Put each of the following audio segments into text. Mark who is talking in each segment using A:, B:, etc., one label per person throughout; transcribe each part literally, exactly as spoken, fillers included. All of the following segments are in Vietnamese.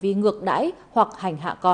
A: vì ngược đãi hoặc hành hạ con.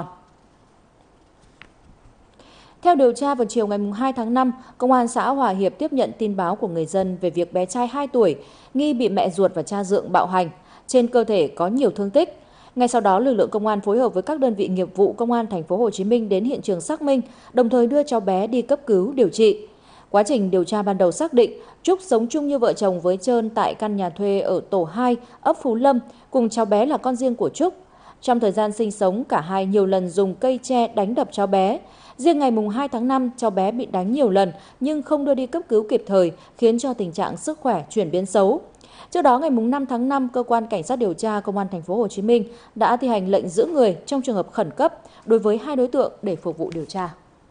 A: Theo điều tra, vào chiều ngày hai tháng năm, Công an xã Hòa Hiệp tiếp nhận tin báo của người dân về việc bé trai hai tuổi nghi bị mẹ ruột và cha dượng bạo hành, trên cơ thể có nhiều thương tích. Ngay sau đó, lực lượng công an phối hợp với các đơn vị nghiệp vụ Công an thành phố Hồ Chí Minh đến hiện trường xác minh, đồng thời đưa cháu bé đi cấp cứu điều trị. Quá trình điều tra ban đầu xác định, Trúc sống chung như vợ chồng với Trơn tại căn nhà thuê ở tổ hai, ấp Phú Lâm, cùng cháu bé là con riêng của Trúc. Trong thời gian sinh sống, cả hai nhiều lần dùng cây tre đánh đập cháu bé. Riêng ngày hai tháng năm, cháu bé bị đánh nhiều lần nhưng không đưa đi cấp cứu kịp thời, khiến cho tình trạng sức khỏe chuyển biến xấu. Trước đó, ngày năm tháng năm, cơ quan cảnh sát điều tra Công an thành phố Hồ Chí Minh đã thi hành lệnh giữ người trong trường hợp khẩn cấp đối với hai đối tượng để phục vụ điều tra.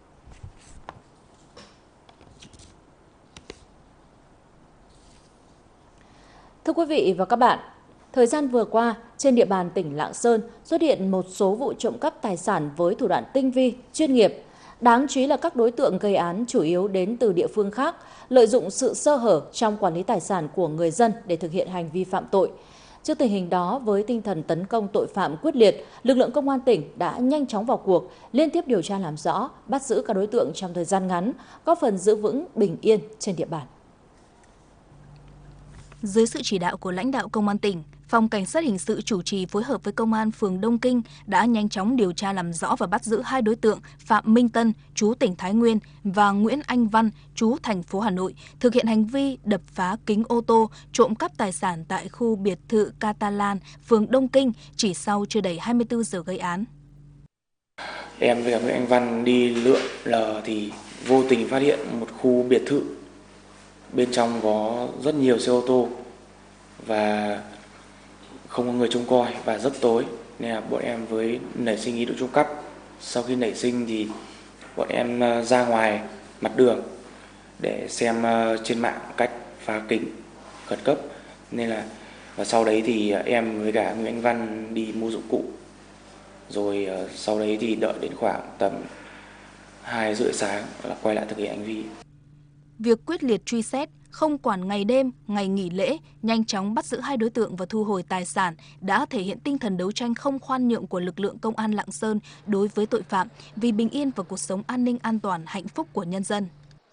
A: Thưa quý vị và các bạn, thời gian vừa qua, trên địa bàn tỉnh Lạng Sơn xuất hiện một số vụ trộm cắp tài sản với thủ đoạn tinh vi, chuyên nghiệp. Đáng chú ý là các đối tượng gây án chủ yếu đến từ địa phương khác, lợi dụng sự sơ hở trong quản lý tài sản của người dân để thực hiện hành vi phạm tội. Trước tình hình đó, với tinh thần tấn công tội phạm quyết liệt, lực lượng công an tỉnh đã nhanh chóng vào cuộc, liên tiếp điều tra làm rõ, bắt giữ các đối tượng trong thời gian ngắn, góp phần giữ vững bình yên trên địa bàn.
B: Dưới sự chỉ đạo của lãnh đạo Công an tỉnh, Phòng Cảnh sát Hình sự chủ trì phối hợp với Công an phường Đông Kinh đã nhanh chóng điều tra làm rõ và bắt giữ hai đối tượng Phạm Minh Tân, chú tỉnh Thái Nguyên và Nguyễn Anh Văn, chú thành phố Hà Nội, thực hiện hành vi đập phá kính ô tô, trộm cắp tài sản tại khu biệt thự Catalan, phường Đông Kinh chỉ sau chưa đầy hai mươi tư giờ gây án.
C: Em với cả Nguyễn Anh Văn đi lượn lờ thì vô tình phát hiện một khu biệt thự. Bên trong có rất nhiều xe ô tô và không có người trông coi và rất tối, nên là bọn em với nảy sinh ý định trộm cắp. Sau khi nảy sinh thì bọn em ra ngoài mặt đường để xem trên mạng cách phá kính khẩn cấp, nên là và sau đấy thì em với cả Nguyễn Anh Văn đi mua dụng cụ, rồi sau đấy thì đợi đến khoảng tầm hai rưỡi sáng là quay lại thực hiện hành vi.
B: Việc quyết liệt truy xét, không quản ngày đêm, ngày nghỉ lễ, nhanh chóng bắt giữ hai đối tượng và thu hồi tài sản đã thể hiện tinh thần đấu tranh không khoan nhượng của lực lượng Công an Lạng Sơn đối với tội phạm vì bình yên và cuộc sống an ninh an toàn hạnh phúc của nhân dân.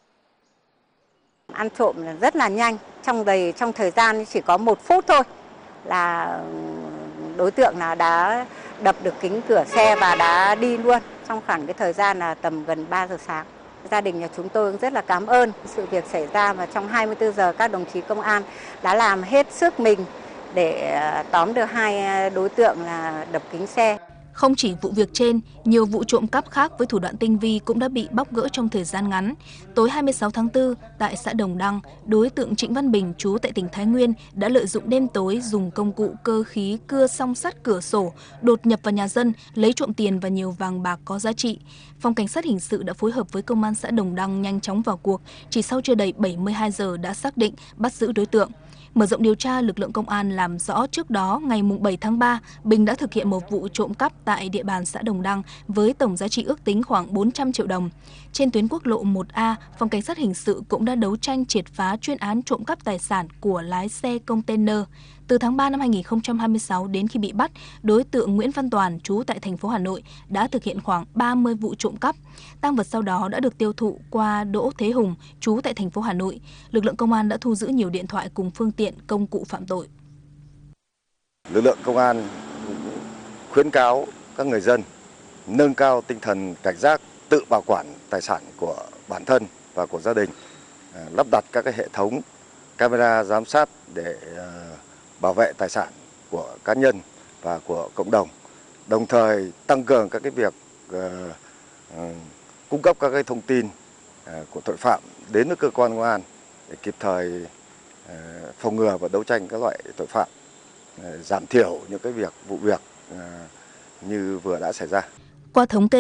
D: Ăn trộm là rất là nhanh, trong đầy trong thời gian chỉ có một phút thôi là đối tượng là đã đập được kính cửa xe và đã đi luôn, trong khoảng cái thời gian là tầm gần ba giờ sáng. Gia đình nhà chúng tôi rất là cảm ơn sự việc xảy ra, và trong hai mươi tư giờ các đồng chí công an đã làm hết sức mình để tóm được hai đối tượng là đập kính xe.
B: Không chỉ vụ việc trên, nhiều vụ trộm cắp khác với thủ đoạn tinh vi cũng đã bị bóc gỡ trong thời gian ngắn. Tối hai mươi sáu tháng tư, tại xã Đồng Đăng, đối tượng Trịnh Văn Bình, trú tại tỉnh Thái Nguyên, đã lợi dụng đêm tối dùng công cụ cơ khí cưa song sắt cửa sổ, đột nhập vào nhà dân, lấy trộm tiền và nhiều vàng bạc có giá trị. Phòng Cảnh sát Hình sự đã phối hợp với Công an xã Đồng Đăng nhanh chóng vào cuộc, chỉ sau chưa đầy bảy mươi hai giờ đã xác định, bắt giữ đối tượng. Mở rộng điều tra, lực lượng công an làm rõ trước đó ngày bảy tháng ba, Bình đã thực hiện một vụ trộm cắp tại địa bàn xã Đồng Đăng với tổng giá trị ước tính khoảng bốn trăm triệu đồng. Trên tuyến quốc lộ một A, Phòng Cảnh sát Hình sự cũng đã đấu tranh triệt phá chuyên án trộm cắp tài sản của lái xe container. Từ tháng ba năm hai nghìn không trăm hai mươi sáu đến khi bị bắt, đối tượng Nguyễn Văn Toàn, trú tại thành phố Hà Nội, đã thực hiện khoảng ba mươi vụ trộm cắp. Tang vật sau đó đã được tiêu thụ qua Đỗ Thế Hùng, trú tại thành phố Hà Nội. Lực lượng công an đã thu giữ nhiều điện thoại cùng phương tiện, công cụ phạm tội.
E: Lực lượng công an khuyến cáo các người dân nâng cao tinh thần cảnh giác, tự bảo quản tài sản của bản thân và của gia đình, lắp đặt các cái hệ thống camera giám sát để bảo vệ tài sản của cá nhân và của cộng đồng, đồng thời tăng cường các cái việc uh, uh, cung cấp các cái thông tin uh, của tội phạm đến với cơ quan công an để kịp thời uh, phòng ngừa và đấu tranh các loại tội phạm, uh, giảm thiểu những cái việc vụ việc uh, như vừa đã xảy ra.
B: Qua thống kê,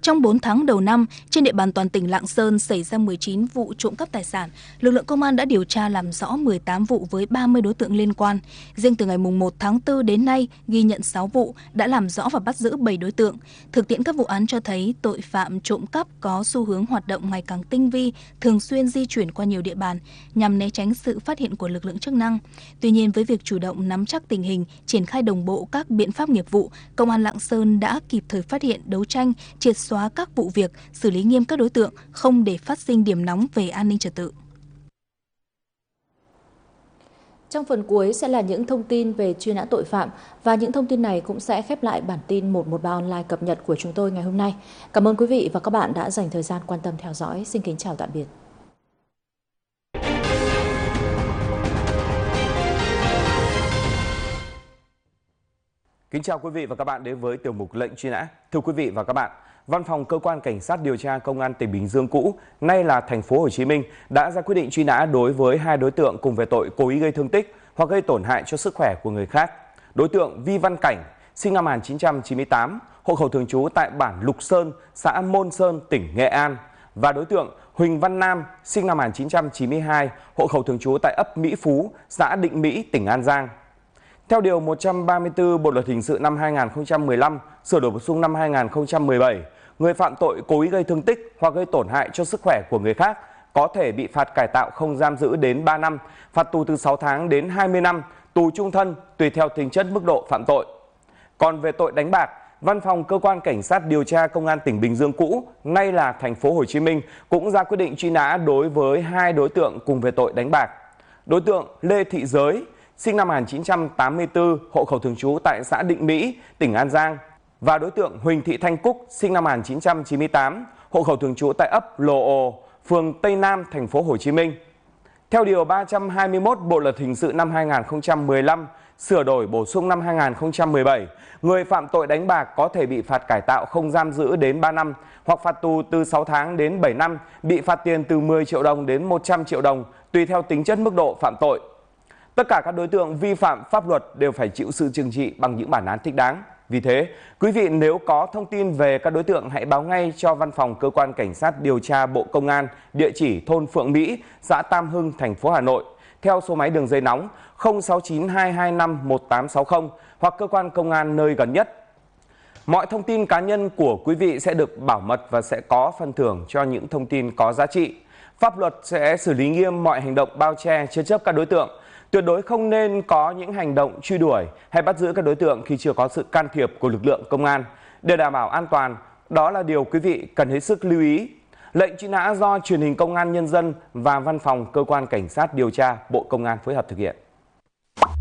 B: Trong bốn tháng đầu năm, trên địa bàn toàn tỉnh Lạng Sơn xảy ra mười chín vụ trộm cắp tài sản. Lực lượng công an đã điều tra làm rõ mười tám vụ với ba mươi đối tượng liên quan. Riêng từ ngày một tháng tư đến nay, ghi nhận sáu vụ, đã làm rõ và bắt giữ bảy đối tượng. Thực tiễn các vụ án cho thấy tội phạm trộm cắp có xu hướng hoạt động ngày càng tinh vi, thường xuyên di chuyển qua nhiều địa bàn nhằm né tránh sự phát hiện của lực lượng chức năng. Tuy nhiên, với việc chủ động nắm chắc tình hình, triển khai đồng bộ các biện pháp nghiệp vụ, Công an Lạng Sơn đã kịp thời phát hiện, đấu tranh, triệt xóa các vụ việc, xử lý nghiêm các đối tượng, không để phát sinh điểm nóng về an ninh trật tự.
A: Trong phần cuối sẽ là những thông tin về truy nã tội phạm, và những thông tin này cũng sẽ khép lại bản tin một một ba online cập nhật của chúng tôi ngày hôm nay. Cảm ơn quý vị và các bạn đã dành thời gian quan tâm theo dõi. Xin kính chào tạm biệt.
F: Kính chào quý vị và các bạn đến với tiểu mục lệnh truy nã. Thưa quý vị và các bạn, Văn phòng Cơ quan Cảnh sát điều tra Công an tỉnh Bình Dương cũ, nay là thành phố Hồ Chí Minh, đã ra quyết định truy nã đối với hai đối tượng cùng về tội cố ý gây thương tích hoặc gây tổn hại cho sức khỏe của người khác. Đối tượng Vi Văn Cảnh, sinh năm một nghìn chín trăm chín mươi tám, hộ khẩu thường trú tại bản Lục Sơn, xã Môn Sơn, tỉnh Nghệ An, và đối tượng Huỳnh Văn Nam, sinh năm một nghìn chín trăm chín mươi hai, hộ khẩu thường trú tại ấp Mỹ Phú, xã Định Mỹ, tỉnh An Giang. Theo Điều một trăm ba mươi tư Bộ Luật Hình sự năm hai nghìn không trăm mười lăm, sửa đổi bổ sung năm hai nghìn không trăm mười bảy, người phạm tội cố ý gây thương tích hoặc gây tổn hại cho sức khỏe của người khác có thể bị phạt cải tạo không giam giữ đến ba năm, phạt tù từ sáu tháng đến hai mươi năm, tù chung thân tùy theo tính chất mức độ phạm tội. Còn về tội đánh bạc, Văn phòng Cơ quan Cảnh sát điều tra Công an tỉnh Bình Dương cũ, nay là thành phố Hồ Chí Minh, cũng ra quyết định truy nã đối với hai đối tượng cùng về tội đánh bạc. Đối tượng Lê Thị Giới, sinh năm một nghìn chín trăm tám mươi tư, hộ khẩu thường trú tại xã Định Mỹ, tỉnh An Giang, và đối tượng Huỳnh Thị Thanh Cúc, sinh năm một nghìn chín trăm chín mươi tám, hộ khẩu thường trú tại ấp Lồ Ồ, phường Tây Nam, thành phố Hồ Chí Minh. Theo Điều ba trăm hai mươi mốt Bộ Luật Hình sự năm hai nghìn không trăm mười lăm, sửa đổi bổ sung năm hai nghìn không trăm mười bảy, người phạm tội đánh bạc có thể bị phạt cải tạo không giam giữ đến ba năm, hoặc phạt tù từ sáu tháng đến bảy năm, bị phạt tiền từ mười triệu đồng đến một trăm triệu đồng, tùy theo tính chất mức độ phạm tội. Tất cả các đối tượng vi phạm pháp luật đều phải chịu sự trừng trị bằng những bản án thích đáng. Vì thế, quý vị nếu có thông tin về các đối tượng hãy báo ngay cho Văn phòng Cơ quan Cảnh sát điều tra Bộ Công an, địa chỉ thôn Phượng Mỹ, xã Tam Hưng, thành phố Hà Nội, theo số máy đường dây nóng không sáu chín hai hai năm một tám sáu không hoặc cơ quan công an nơi gần nhất. Mọi thông tin cá nhân của quý vị sẽ được bảo mật và sẽ có phần thưởng cho những thông tin có giá trị. Pháp luật sẽ xử lý nghiêm mọi hành động bao che, chứa chấp các đối tượng. Tuyệt đối không nên có những hành động truy đuổi hay bắt giữ các đối tượng khi chưa có sự can thiệp của lực lượng công an. Để đảm bảo an toàn, đó là điều quý vị cần hết sức lưu ý. Lệnh truy nã do Truyền hình Công an Nhân dân và Văn phòng Cơ quan Cảnh sát điều tra Bộ Công an phối hợp thực hiện.